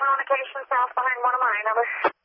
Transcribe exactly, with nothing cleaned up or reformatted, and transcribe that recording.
on occasion south behind one of mine. Over.